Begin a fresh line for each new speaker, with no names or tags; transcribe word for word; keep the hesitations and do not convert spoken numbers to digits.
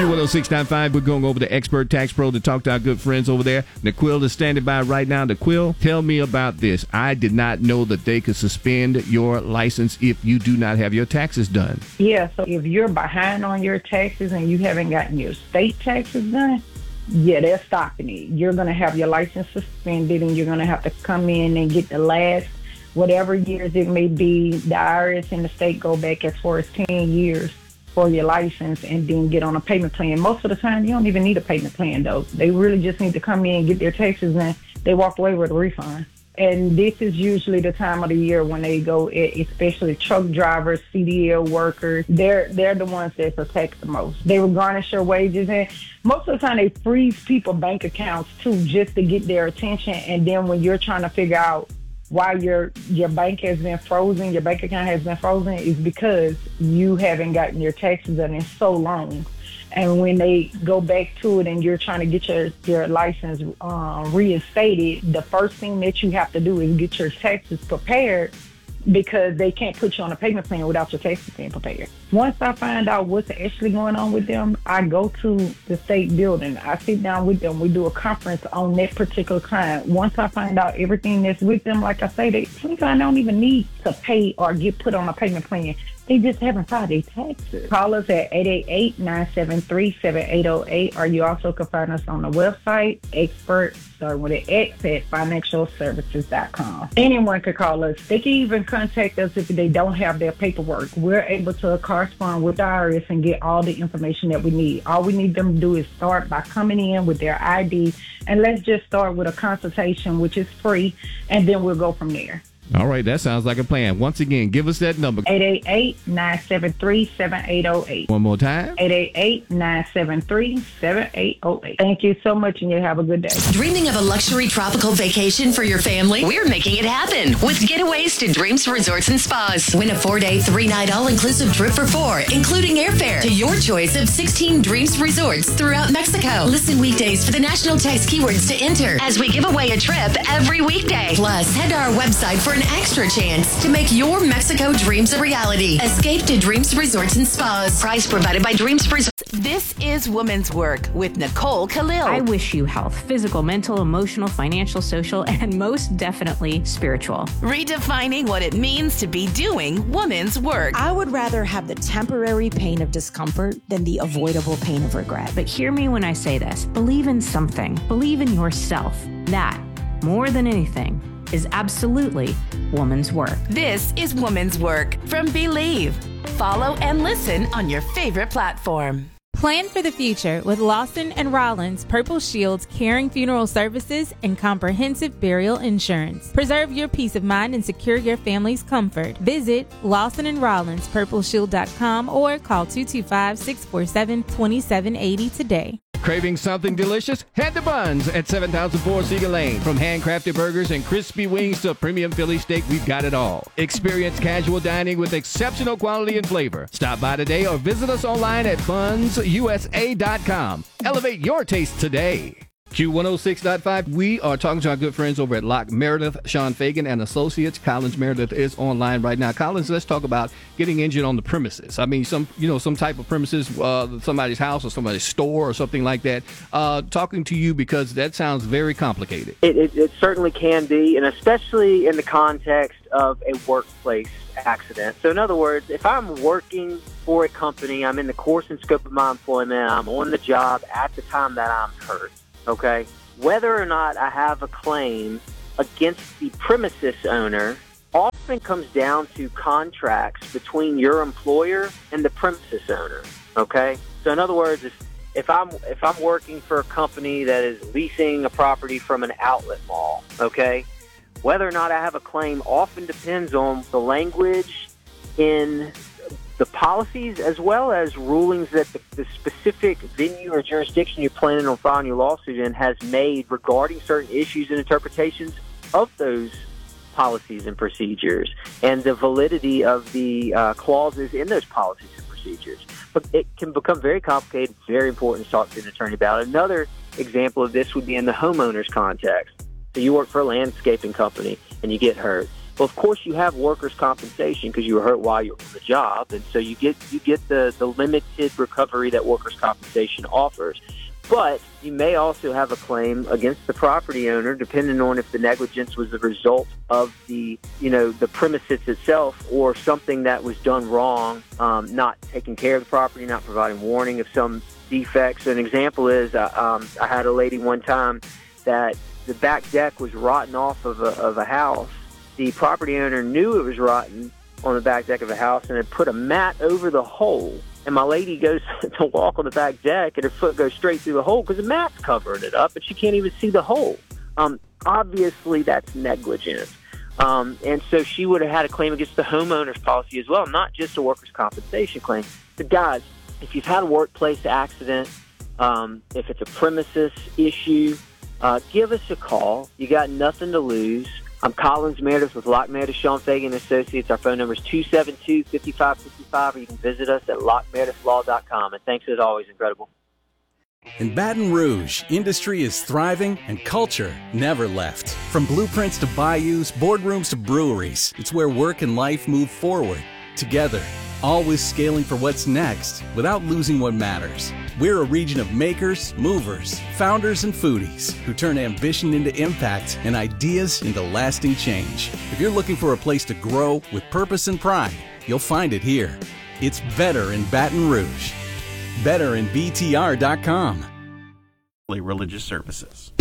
Q one oh six point five, we're going over to Expert Tax Pro to talk to our good friends over there. Naquil is standing by right now. Naquil, tell me about this. I did not know that they could suspend your license if you do not have your taxes done.
Yeah, so if you're behind on your taxes and you haven't gotten your state taxes done, yeah, they're stopping it. You're going to have your license suspended, and you're going to have to come in and get the last, whatever years it may be. The I R S and the state go back as far as ten years for your license, and then get on a payment plan. Most of the time, you don't even need a payment plan, though. They really just need to come in and get their taxes, and they walk away with a refund. And this is usually the time of the year when they go, especially truck drivers, C D L workers. They're they're the ones that protect the most. They will garnish your wages, and most of the time they freeze people's bank accounts too, just to get their attention. And then when you're trying to figure out why your your bank has been frozen, your bank account has been frozen, is because you haven't gotten your taxes done in so long. And when they go back to it and you're trying to get your, your license uh, reinstated, the first thing that you have to do is get your taxes prepared, because they can't put you on a payment plan without your taxes being prepared. Once I find out what's actually going on with them, I go to the state building. I sit down with them. We do a conference on that particular client. Once I find out everything that's with them, like I say, they sometimes don't even need to pay or get put on a payment plan. They just haven't filed their taxes. Call us at eight eight eight, nine seven three, seven eight zero eight, or you also can find us on the website, expert, starting with an X, at financial services dot com. Anyone can call us. They can even contact us if they don't have their paperwork. We're able to correspond with the I R S and get all the information that we need. All we need them to do is start by coming in with their I D, and let's just start with a consultation, which is free, and then we'll go from there.
All right, that sounds like a plan. Once again, give us that number.
eight eight eight, nine seven three, seven eight zero eight.
One more time.
eight eight eight, nine seven three, seven eight zero eight. Thank you so much, and you have a good day.
Dreaming of a luxury tropical vacation for your family? We're making it happen with Getaways to Dreams Resorts and Spas. Win a four-day, three-night all-inclusive trip for four, including airfare to your choice of sixteen Dreams Resorts throughout Mexico. Listen weekdays for the national text keywords to enter as we give away a trip every weekday. Plus, head to our website for an extra chance to make your Mexico dreams a reality. Escape to Dreams Resorts and Spas. Price provided by Dreams Resorts.
This is Woman's Work with Nicole Khalil.
I wish you health, physical, mental, emotional, financial, social, and most definitely spiritual.
Redefining what it means to be doing woman's work.
I would rather have the temporary pain of discomfort than the avoidable pain of regret.
But hear me when I say this. Believe in something. Believe in yourself. That, more than anything, is absolutely woman's work.
This is Woman's Work from Believe. Follow and listen on your favorite platform.
Plan for the future with Lawson and Rollins Purple Shield's caring funeral services and comprehensive burial insurance. Preserve your peace of mind and secure your family's comfort. Visit Lawson and Rollins Purple Shield dot com or call two two five, six four seven, two seven eight zero today.
Craving something delicious? Head to Buns at seven thousand four Cedar Lane. From handcrafted burgers and crispy wings to premium Philly steak, we've got it all. Experience casual dining with exceptional quality and flavor. Stop by today or visit us online at buns u s a dot com. Elevate your taste today. Q one oh six point five, we are talking to our good friends over at Locke Meredith, Sean Fagan, and Associates. Collins Meredith is online right now. Collins, let's talk about getting injured on the premises. I mean, some you know, some type of premises, uh, somebody's house or somebody's store or something like that. Uh, talking to you because that sounds very complicated.
It, it, it certainly can be, and especially in the context of a workplace accident. So in other words, if I'm working for a company, I'm in the course and scope of my employment, I'm on the job at the time that I'm hurt. Okay, whether or not I have a claim against the premises owner often comes down to contracts between your employer and the premises owner. Okay, so in other words, if, if I'm if I'm working for a company that is leasing a property from an outlet mall, okay, whether or not I have a claim often depends on the language in the policies as well as rulings that the, the specific venue or jurisdiction you're planning on filing your lawsuit in has made regarding certain issues and interpretations of those policies and procedures and the validity of the uh, clauses in those policies and procedures. But it can become very complicated. It's very important to talk to an attorney about it. Another example of this would be in the homeowner's context. So you work for a landscaping company and you get hurt. Well, of course, you have workers' compensation because you were hurt while you were on the job, and so you get you get the, the limited recovery that workers' compensation offers. But you may also have a claim against the property owner, depending on if the negligence was the result of the, you know, the premises itself or something that was done wrong, um, not taking care of the property, not providing warning of some defects. An example is uh, um, I had a lady one time that the back deck was rotten off of a, of a house. The property owner knew it was rotten on the back deck of a house and had put a mat over the hole. And my lady goes to walk on the back deck, and her foot goes straight through the hole because the mat's covering it up, and she can't even see the hole. Um, obviously, that's negligence. Um, and so she would have had a claim against the homeowner's policy as well, not just a workers' compensation claim. But, guys, if you've had a workplace accident, um, if it's a premises issue, uh, give us a call. You got nothing to lose. I'm Collins Meredith with Lock Meredith, Sean Fagan Associates. Our phone number is two seven two, five five five five, or you can visit us at lock meredith law dot com. And thanks as always, Incredible.
In Baton Rouge, industry is thriving and culture never left. From blueprints to bayous, boardrooms to breweries, it's where work and life move forward together, always scaling for what's next without losing what matters. We're a region of makers, movers, founders, and foodies who turn ambition into impact and ideas into lasting change. If you're looking for a place to grow with purpose and pride, you'll find it here. It's better in Baton Rouge. better in B T R dot com.
Religious services.